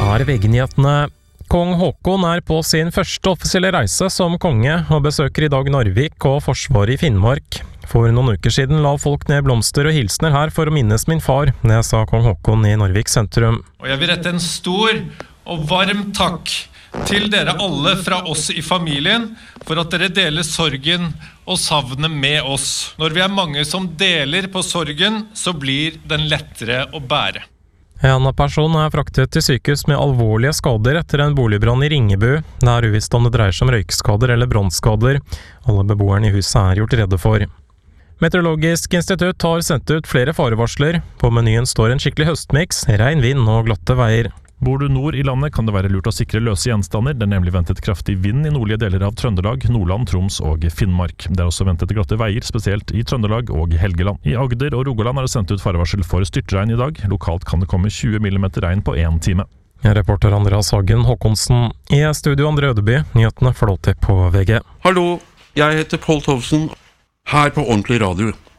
er VG-nyhetene. Kong Håkon er på sin første offisielle reise som konge og besøker i dag Narvik og Forsvaret i Finnmark. For noen uker siden la folk ned blomster og hilsner her for å minnes min far, det sa kong Håkon i Narvik sentrum. Og jeg vil rette en stor og varm takk til dere alle fra oss i familien for at dere deler sorgen og savnet med oss. Når vi er mange som deler på sorgen, så blir den lettere å bære. En person er fraktet til sykehus med alvorlige skader etter en boligbrann i Ringebu. Det er uvisst om det dreier seg om røykskader eller brannskader. Alle beboerne i huset er gjort redde for. Meteorologisk institutt har sendt ut flere farevarsler. På menyen står en skikkelig høstmiks, regn, vind og glatte veier. Bor du nord i landet kan det være lurt å sikre løse gjenstander. Det er nemlig ventet kraftig vind i nordlige deler av Trøndelag, Nordland, Troms og Finnmark. Det er også ventet glatte veier, spesielt i Trøndelag og Helgeland. I Agder og Rogaland er det sendt ut farevarsel for styrtregn i dag. Lokalt kan det komme 20 mm regn på 1 time. Reporter Andreas Hagen Håkonsen. I studio Andre Ødeby, nyhetene får lov til på VG. Hallo, jeg heter Paul Tovsen, her på Ordentlig Radio.